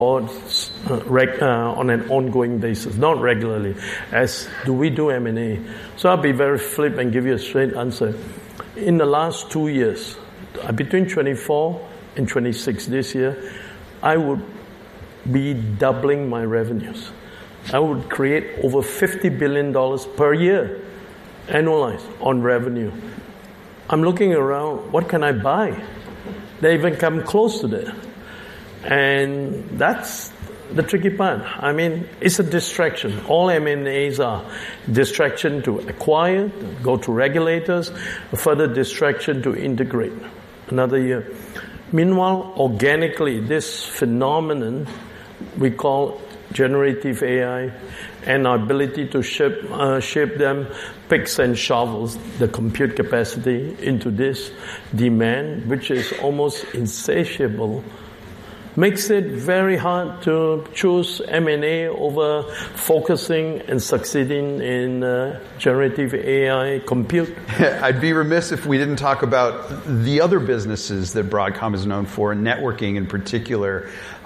on an ongoing basis, not regularly, as do we do M&A. So I'll be very flip and give you a straight answer. In the last 2 years, between 24 and 26 this year, I would be doubling my revenues. I would create over $50 billion per year, annualized, on revenue. I'm looking around, what can I buy? They even come close to that. And that's the tricky part. I mean, it's a distraction. All M&As are distraction to acquire, go to regulators, a further distraction to integrate. Another year. Meanwhile, organically, this phenomenon we call generative AI and our ability to shape them, picks and shovels the compute capacity into this demand, which is almost insatiable, makes it very hard to choose M&A over focusing and succeeding in generative AI compute. I'd be remiss if we didn't talk about the other businesses that Broadcom is known for, networking in particular.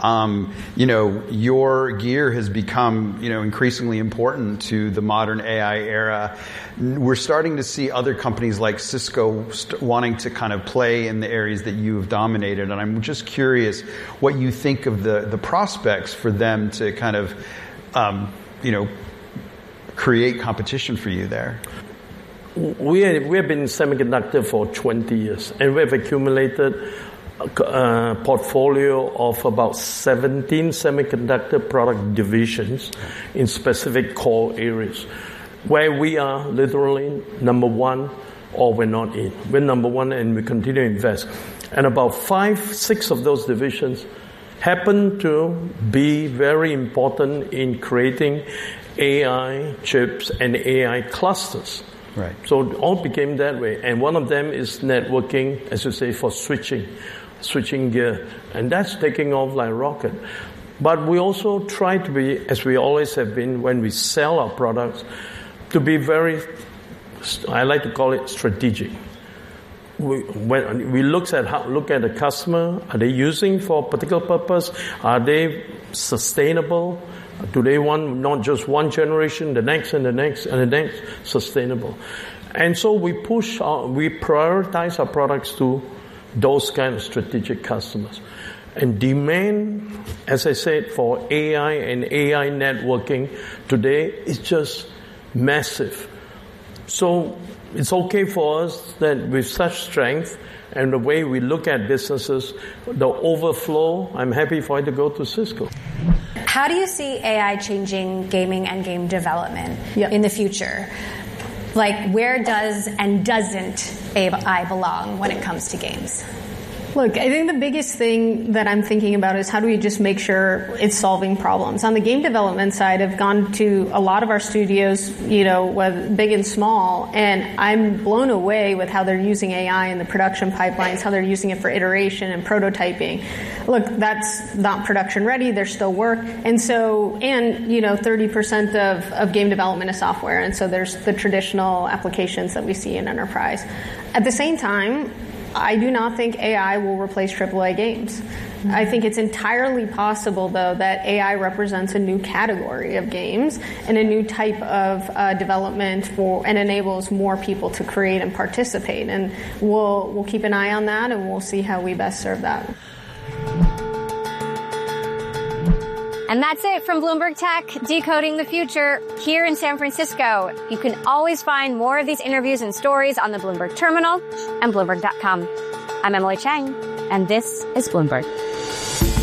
Your gear has become, increasingly important to the modern AI era. We're starting to see other companies like Cisco wanting to kind of play in the areas that you have dominated. And I'm just curious what you think of the prospects for them to kind of, create competition for you there. We have been in semiconductor for 20 years, and we have accumulated a portfolio of about 17 semiconductor product divisions in specific core areas, where we are literally number one or we're not in. We're number one and we continue to invest. And about 5-6 of those divisions happen to be very important in creating AI chips and AI clusters. Right. So it all became that way. And one of them is networking, as you say, for switching gear. And that's taking off like a rocket. But we also try to be, as we always have been when we sell our products, to be very, I like to call it strategic. When we look at the customer, are they using for a particular purpose? Are they sustainable? Do they want not just one generation, the next and the next and the next, sustainable? And so we prioritize our products to those kind of strategic customers. And demand, as I said, for AI and AI networking today is just massive. So it's okay for us that with such strength and the way we look at businesses, the overflow, I'm happy for it to go to Cisco. How do you see AI changing gaming and game development in the future? Like, where does and doesn't AI belong when it comes to games? Look, I think the biggest thing that I'm thinking about is how do we just make sure it's solving problems. On the game development side, I've gone to a lot of our studios, big and small, and I'm blown away with how they're using AI in the production pipelines, how they're using it for iteration and prototyping. Look, that's not production ready. There's still work. And 30% of game development is software. And so there's the traditional applications that we see in enterprise. At the same time, I do not think AI will replace AAA games. I think it's entirely possible, though, that AI represents a new category of games and a new type of development and enables more people to create and participate. And we'll keep an eye on that, and we'll see how we best serve that. And that's it from Bloomberg Tech, Decoding the Future, here in San Francisco. You can always find more of these interviews and stories on the Bloomberg Terminal and Bloomberg.com. I'm Emily Chang, and this is Bloomberg.